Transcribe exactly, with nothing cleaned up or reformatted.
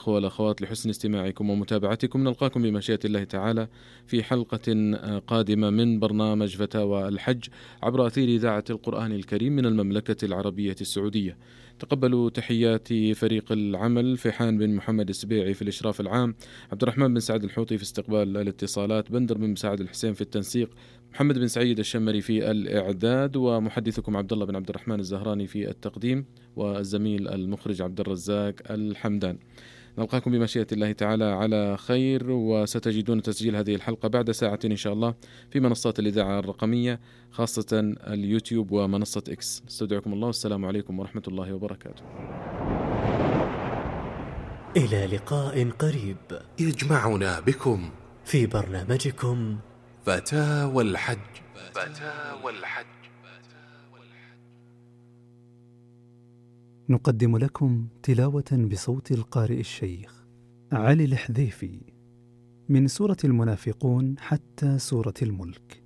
الإخوة والأخوات لحسن استماعكم ومتابعتكم. نلقاكم بمشيئة الله تعالى في حلقة قادمة من برنامج فتاوى الحج عبر أثير إذاعة القرآن الكريم من المملكة العربية السعودية. تقبلوا تحياتي فريق العمل: فيحان بن محمد السبيعي في الإشراف العام، عبد الرحمن بن سعد الحوطي في استقبال الاتصالات، بندر بن مساعد الحسين في التنسيق، محمد بن سعيد الشمري في الإعداد، ومحدثكم عبد الله بن عبد الرحمن الزهراني في التقديم، والزميل المخرج عبد الرزاق الحمدان. نلقاكم بمشيئة الله تعالى على خير، وستجدون تسجيل هذه الحلقة بعد ساعة إن شاء الله في منصات الإذاعة الرقمية، خاصة اليوتيوب ومنصة إكس. استودعكم الله، والسلام عليكم ورحمة الله وبركاته. إلى لقاء قريب يجمعنا بكم في برنامجكم فتاوى الحج. فتاوى الحج. نقدم لكم تلاوة بصوت القارئ الشيخ علي الحذيفي من سورة المنافقون حتى سورة الملك.